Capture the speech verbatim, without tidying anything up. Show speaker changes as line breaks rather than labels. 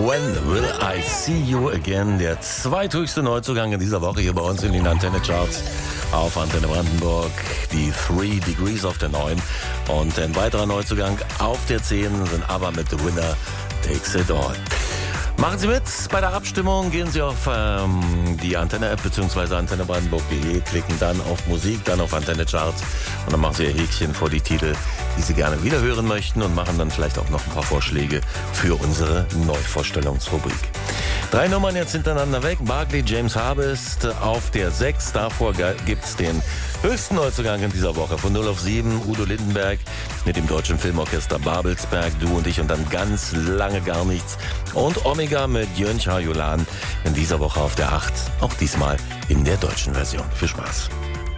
When Will I See You Again? Der zweithöchste Neuzugang in dieser Woche hier bei uns in den Antenne Charts auf Antenne Brandenburg. Die Three Degrees auf der neun. Und ein weiterer Neuzugang auf der zehn sind aber mit The Winner Takes It All. Machen Sie mit bei der Abstimmung, gehen Sie auf ähm, die Antenne-App bzw. antenne brandenburg punkt de, klicken dann auf Musik, dann auf Antenne Charts und dann machen Sie Ihr Häkchen vor die Titel, die Sie gerne wiederhören möchten und machen dann vielleicht auch noch ein paar Vorschläge für unsere Neuvorstellungsrubrik. Drei Nummern jetzt hintereinander weg. Barclay James Harvest auf der sechs. Davor gibt's den höchsten Neuzugang in dieser Woche. Von null auf sieben Udo Lindenberg mit dem Deutschen Filmorchester Babelsberg. Du und ich und dann ganz lange gar nichts. Und Omega mit Jön Charjulan in dieser Woche auf der acht. Auch diesmal in der deutschen Version. Viel Spaß.